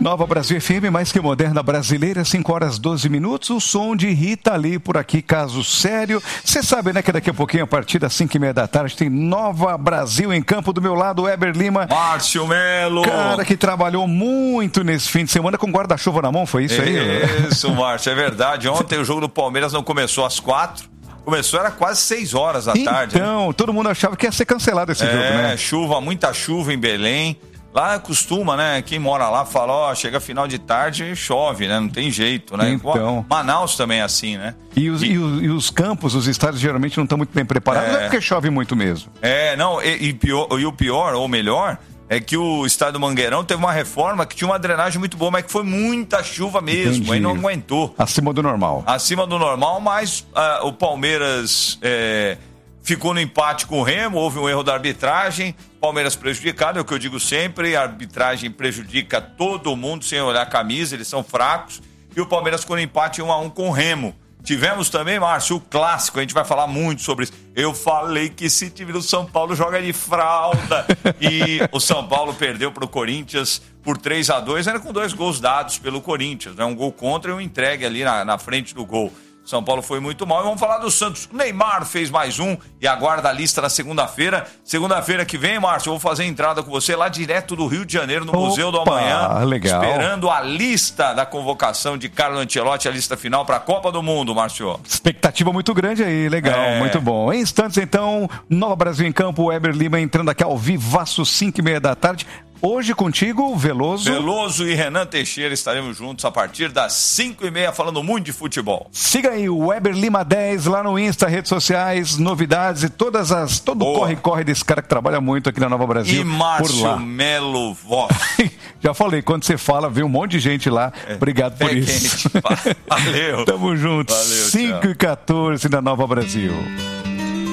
Nova Brasil FM, mais que moderna brasileira, 5h12. O som de Rita Lee por aqui, caso sério. Você sabe, né, que daqui a pouquinho, a partir das 5h30, tem Nova Brasil em campo. Do meu lado, Weber Lima. Márcio Melo. Cara que trabalhou muito nesse fim de semana com guarda-chuva na mão, foi isso aí? Isso, Márcio, é verdade. Ontem o jogo do Palmeiras não começou às 4h. Começou, era quase 6h da tarde. Então, todo mundo achava que ia ser cancelado esse jogo, né? Chuva, muita chuva em Belém. Lá costuma, né? Quem mora lá fala, chega final de tarde chove, né? Não tem jeito, né? Então. Manaus também é assim, né? E os campos, os estádios geralmente não estão muito bem preparados, não é porque chove muito mesmo. E o pior, ou melhor, é que o estádio do Mangueirão teve uma reforma que tinha uma drenagem muito boa, mas que foi muita chuva mesmo. Entendi. Aí não aguentou. Acima do normal. Acima do normal, mas o Palmeiras ficou no empate com o Remo, houve um erro da arbitragem, Palmeiras prejudicado, é o que eu digo sempre, a arbitragem prejudica todo mundo sem olhar a camisa, eles são fracos, e o Palmeiras ficou no empate 1-1 com o Remo. Tivemos também, Márcio, o clássico, a gente vai falar muito sobre isso. Eu falei que esse time do São Paulo joga de fralda. E o São Paulo perdeu para o Corinthians por 3-2, era com 2 gols dados pelo Corinthians, né? Um gol contra e um entregue ali na frente do gol. São Paulo foi muito mal. E vamos falar do Santos. O Neymar fez mais um e aguarda a lista na segunda-feira. Segunda-feira que vem, Márcio, eu vou fazer a entrada com você lá direto do Rio de Janeiro, no Museu do Amanhã. Legal. Esperando a lista da convocação de Carlo Ancelotti, a lista final para a Copa do Mundo, Márcio. Expectativa muito grande aí, legal, muito bom. Em instantes, então, Nova Brasil em campo, Weber Lima entrando aqui ao vivaço, 5h30. Hoje contigo, Veloso. Veloso e Renan Teixeira estaremos juntos a partir das 5h30 falando muito de futebol. Siga aí o Weber Lima 10 lá no Insta, redes sociais, novidades e todo o corre-corre desse cara que trabalha muito aqui na Nova Brasil. E Márcio Melo Voz. Já falei, quando você fala, vem um monte de gente lá. Obrigado por isso. Valeu. Tamo junto. Valeu, 5h14 na Nova Brasil.